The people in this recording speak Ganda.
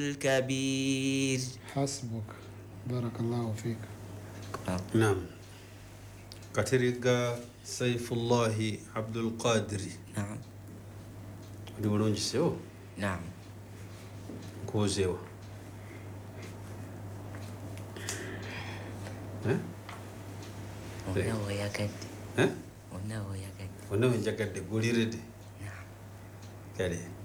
الكبير. حسبك بارك الله فيك. نعم. كاتريغا سيف الله عبد القادر. نعم. دولون جسيو. نعم. كوزيو. ها؟ ونو يا كد. ها؟ ونو يا كد. ونو يا كد. قولي ردي. نعم. كده.